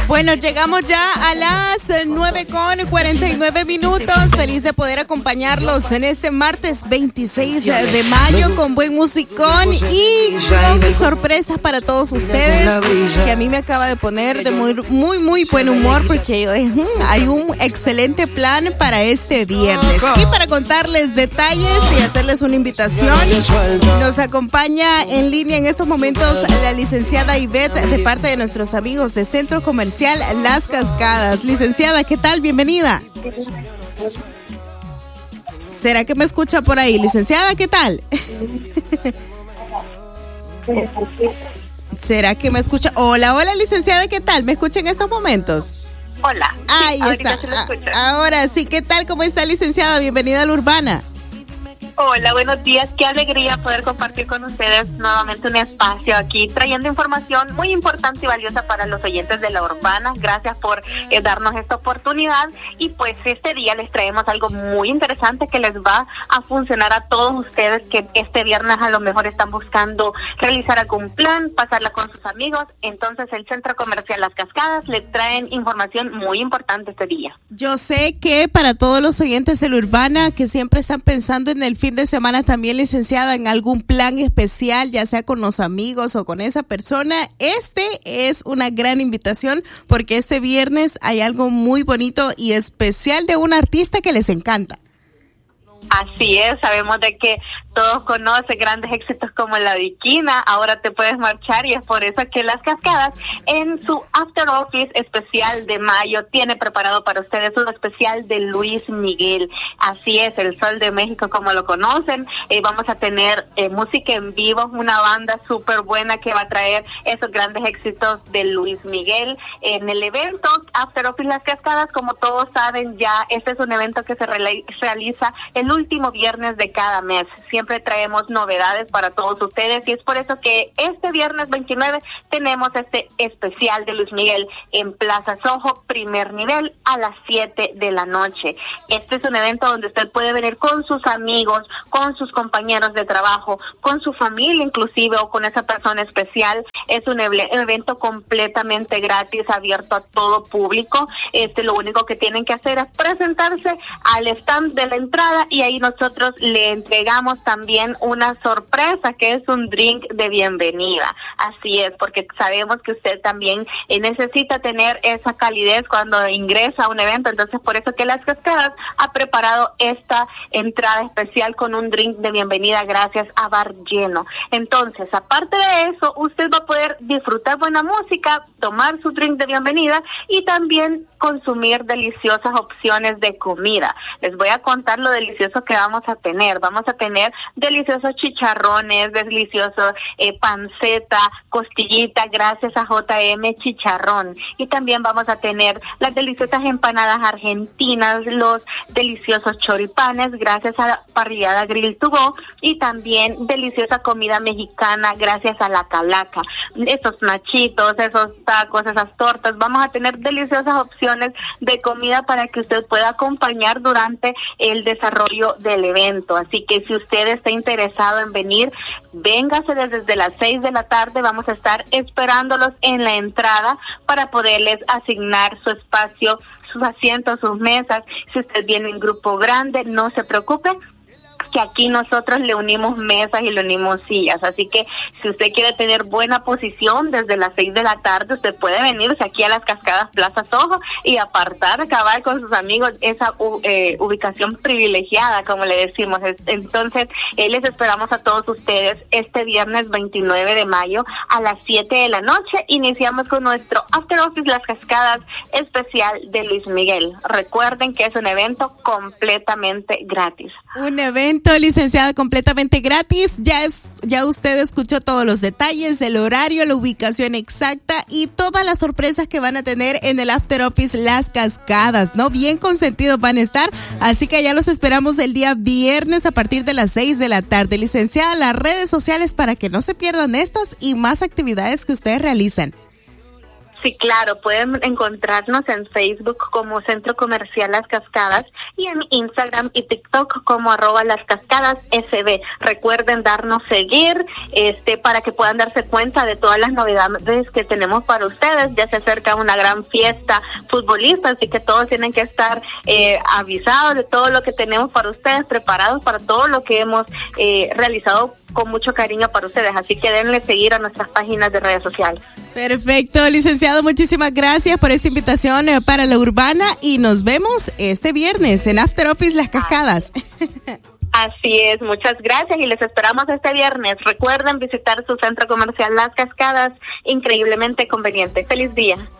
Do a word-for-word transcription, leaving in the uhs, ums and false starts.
Bueno, llegamos ya a las nueve con cuarenta y nueve minutos. Feliz de poder acompañarlos en este martes veintiséis de mayo con buen musicón y con sorpresas para todos ustedes, que a mí me acaba de poner de muy, muy, muy buen humor, porque hay un excelente plan para este viernes. Y para contarles detalles y hacerles una invitación, nos acompaña en línea en estos momentos la licenciada Ivette, de parte de nuestros amigos de Centro Comercial Las Cascadas. Licenciada, ¿qué tal? Bienvenida. ¿Será que me escucha por ahí? Licenciada, ¿qué tal? ¿Será que me escucha? Hola, hola, licenciada, ¿qué tal? ¿Me escucha en estos momentos? Hola. Ahí sí, está. Ahora sí, ¿qué tal? ¿Cómo está, licenciada? Bienvenida a La Urbana. Hola, buenos días. Qué alegría poder compartir con ustedes nuevamente un espacio aquí, trayendo información muy importante y valiosa para los oyentes de La Urbana. Gracias por eh, darnos esta oportunidad. Y pues este día les traemos algo muy interesante que les va a funcionar a todos ustedes que este viernes a lo mejor están buscando realizar algún plan, pasarla con sus amigos. Entonces el Centro Comercial Las Cascadas les traen información muy importante este día. Yo sé que para todos los oyentes de La Urbana que siempre están pensando en el fin de semana también, licenciada, en algún plan especial, ya sea con los amigos o con esa persona, este es una gran invitación, porque este viernes hay algo muy bonito y especial de un artista que les encanta. Así es, sabemos de que todos conocen grandes éxitos como La Viquina, Ahora te puedes marchar, y es por eso que Las Cascadas en su After Office especial de mayo tiene preparado para ustedes un especial de Luis Miguel. Así es, el Sol de México como lo conocen. Eh, vamos a tener eh, música en vivo, una banda súper buena que va a traer esos grandes éxitos de Luis Miguel en el evento After Office Las Cascadas. Como todos saben ya, este es un evento que se re- realiza el último viernes de cada mes. Siempre traemos novedades para todos ustedes, y es por eso que este viernes veintinueve tenemos este especial de Luis Miguel en Plaza Soho, primer nivel, a las siete de la noche. Este es un evento donde usted puede venir con sus amigos, con sus compañeros de trabajo, con su familia inclusive, o con esa persona especial. Es un ev- evento completamente gratis, abierto a todo público. Este, lo único que tienen que hacer es presentarse al stand de la entrada, y ahí nosotros le entregamos también una sorpresa, que es un drink de bienvenida. Así es, porque sabemos que usted también eh, necesita tener esa calidez cuando ingresa a un evento. Entonces, por eso que Las Cascadas ha preparado esta entrada especial con un drink de bienvenida gracias a Bar Lleno. Entonces, aparte de eso, usted va a poder disfrutar buena música, tomar su drink de bienvenida y también consumir deliciosas opciones de comida. Les voy a contar lo delicioso que vamos a tener. Vamos a tener deliciosos chicharrones, delicioso eh, panceta, costillita, gracias a J M Chicharrón. Y también vamos a tener las deliciosas empanadas argentinas, los deliciosos choripanes, gracias a Parrillada Grill to Go, y también deliciosa comida mexicana, gracias a La Calaca. Esos nachitos, esos tacos, esas tortas, vamos a tener deliciosas opciones de comida para que usted pueda acompañar durante el desarrollo del evento. Así que si usted está interesado en venir, véngase desde las seis de la tarde. Vamos a estar esperándolos en la entrada para poderles asignar su espacio, sus asientos, sus mesas. Si usted viene en grupo grande, no se preocupe, que aquí nosotros le unimos mesas y le unimos sillas. Así que si usted quiere tener buena posición desde las seis de la tarde, usted puede venirse aquí a Las Cascadas Plaza Soho y apartar, acabar con sus amigos esa eh, ubicación privilegiada, como le decimos. Entonces, eh, les esperamos a todos ustedes este viernes veintinueve de mayo a las siete de la noche. Iniciamos con nuestro After Office Las Cascadas especial de Luis Miguel. Recuerden que es un evento completamente gratis. Un evento, licenciada, completamente gratis. Ya es, ya usted escuchó todos los detalles, el horario, la ubicación exacta y todas las sorpresas que van a tener en el After Office Las Cascadas, ¿no? Bien consentidos van a estar, así que ya los esperamos el día viernes a partir de las seis de la tarde. Licenciada, las redes sociales para que no se pierdan estas y más actividades que ustedes realizan. Sí, claro, pueden encontrarnos en Facebook como Centro Comercial Las Cascadas y en Instagram y TikTok como arroba Las Cascadas S B. Recuerden darnos seguir este para que puedan darse cuenta de todas las novedades que tenemos para ustedes. Ya se acerca una gran fiesta futbolista, así que todos tienen que estar eh, avisados de todo lo que tenemos para ustedes, preparados para todo lo que hemos eh, realizado con mucho cariño para ustedes. Así que denle seguir a nuestras páginas de redes sociales. Perfecto, licenciado, muchísimas gracias por esta invitación para La Urbana y nos vemos este viernes en After Office Las Cascadas. Así es, muchas gracias y les esperamos este viernes. Recuerden visitar su centro comercial Las Cascadas, increíblemente conveniente. Feliz día.